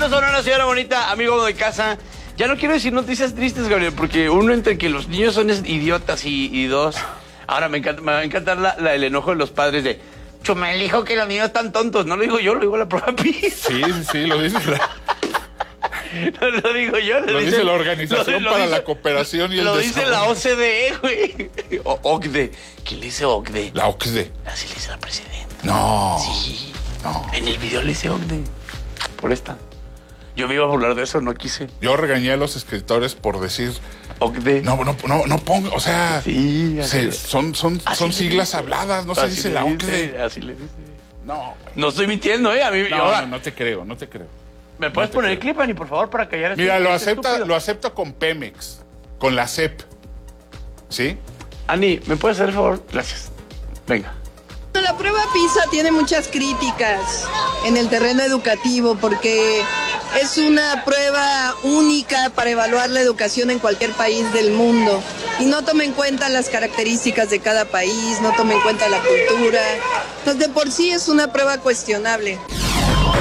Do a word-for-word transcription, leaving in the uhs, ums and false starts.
Bonita Sonora, señora bonita, amigo de casa. Ya no quiero decir noticias tristes, Gabriel, porque uno entre que los niños son idiotas y, y dos... Ahora me encanta, me va a encantar la, la, el enojo de los padres de... Chumel dijo que los niños están tontos. No lo digo yo, lo digo la propia pista. Sí, sí, lo dice la... No lo digo yo. Lo, lo dice, dice la Organización lo, lo para dice, la Cooperación y el Lo Desarrollo. dice la O C D E, güey. O, O C D E. ¿Quién le dice O C D E? La O C D E. Así le dice la presidenta. No. Sí. No. En el video le dice O C D E. Por esta. Yo me iba a burlar de eso, no quise. Yo regañé a los escritores por decir... O C D E. No, no, no, no pongo, o sea... Sí, se, son, son, son siglas dice. habladas, no se dice la O C D E. Así le dice. No. No estoy mintiendo, ¿eh? A mí, no, ahora, no, no te creo, no te creo. ¿Me puedes no poner creo. el clip, Ani, por favor, para callar? Mira, lo acepta, lo acepto con Pemex, con la C E P. ¿Sí? Ani, ¿me puedes hacer el favor? Gracias. Venga. La prueba PISA tiene muchas críticas en el terreno educativo porque es una prueba única para evaluar la educación en cualquier país del mundo y no toma en cuenta las características de cada país, no toma en cuenta la cultura. Entonces, de por sí es una prueba cuestionable.